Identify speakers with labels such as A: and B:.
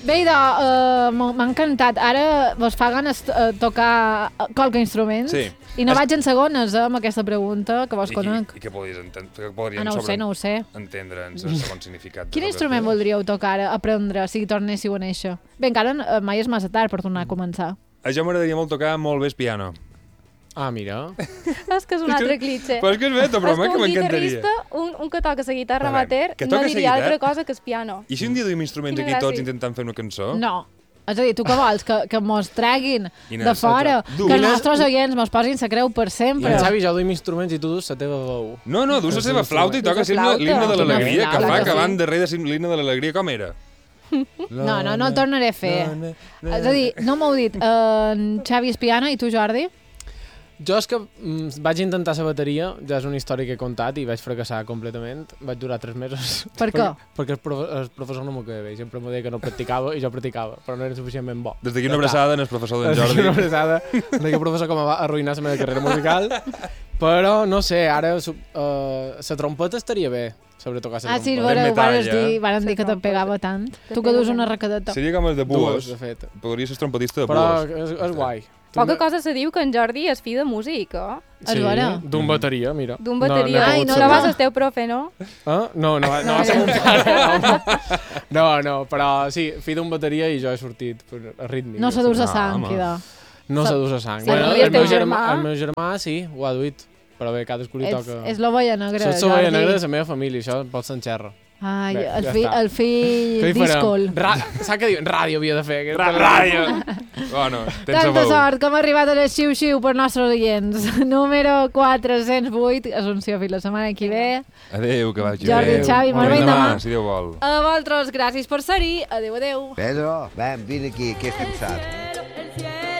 A: Bé, idò, m'ha encantat. Ara vos fa ganes tocar qualque instrument?
B: Sí.
A: I no vaig en segones, amb aquesta pregunta, que vos conec.
B: I què podríem
A: No ho sé.
B: entendre'ns el segon significat.
A: Quin instrument voldríeu tocar, aprendre, si tornéssiu a néixer? Bé, encara mai és massa tard per tornar a començar.
B: A jo m'agradaria molt tocar molt bé el piano.
C: Ah, mira.
D: És que és un altre clitxe.
B: Però és que és beta, però que m'encantaria.
D: Un que toca la guitarra
B: A veure,
D: amateur
B: que
D: no
B: toca la
D: diria
B: guitarra?
D: altra cosa que el piano.
B: I si un dia duim instruments
D: Quina
B: aquí tots
D: gràcia.
B: intentant fer una cançó?
A: No. És a dir, tu què vols? Que mos treguin
B: Quina
A: de fora,
B: Du.
A: que els nostres oients mos posin la creu per
C: I
A: sempre.
C: en Xavi, jo duim instruments i tu dus la teva veu.
B: No, dus la seva flauta i toca
D: flauta.
B: l'himne de l'alegria,
A: Quina
B: que fa
A: flauta,
B: que
A: sí.
B: van darrere de l'himne de l'alegria, com era?
A: No el tornaré a fer. És a dir, no m'heu dit, en Xavi és piano i tu, Jordi?
C: Jo és que vaig intentar la bateria, ja és una història que he contat i vaig fracassar completament. Vaig durar 3 mesos.
A: Per què?
C: Perquè el professor no m'ho queia bé. Sempre m'ho deia que no practicava i jo practicava, però no era suficientment bo.
B: Des d'aquí una abraçada al professor d'en
C: Des d'aquí
B: Jordi.
C: una abraçada en aquell professor que em va arruïnar la meva carrera musical. Però, no sé, ara la trompeta estaria bé, sobre tocar la
A: Ah, sí,
C: trompeta.
A: varen dir que te pegava tant. Tu que dus una raqueteta.
B: Seria com el de Bues.
C: De fet.
B: Podria ser trompetista de
C: Però
B: Bues.
C: és guai.
D: Poca cosa se diu que en Jordi és fill de músic, eh?
A: És vera.
C: D'un bateria, mira.
D: D'un bateria.
A: Ai,
D: No
A: no
D: vas el teu profe, no?
C: No va ser un pare. No, però sí, fill d'un bateria i jo he sortit a ritme.
A: No se dus a
B: Ah,
A: sang,
B: home.
A: queda.
C: No se dus a sang.
D: Sí, i el teu germà?
C: El meu germà sí, ho ha duit. Però bé, cadascú li toca...
A: És l'oveia negra,
C: Soc l'oveia negra de
A: Jordi.
C: la meva família, això pot ser en xerra.
A: Ai,
C: Bé,
A: el
C: ja
A: fill,
C: està.
A: el fill
C: Què hi farem?
A: díscol.
C: Saps què diuen? Ràdio havia de fer.
B: Ràdio! Bueno, tens a
A: Tanta
B: veu.
A: sort que hem arribat a les xiu-xiu per nostres oients. Número 408, Assumpció fins la setmana que ve.
B: Adéu, que vagi
A: Jordi,
B: bé.
A: Xavi, molt
B: Fins
A: bé demà.
B: Si Déu vol.
A: A vosaltres, gràcies per ser-hi. Adéu, adéu.
E: Pedro, ven, vine aquí, que és cansat.
F: El cielo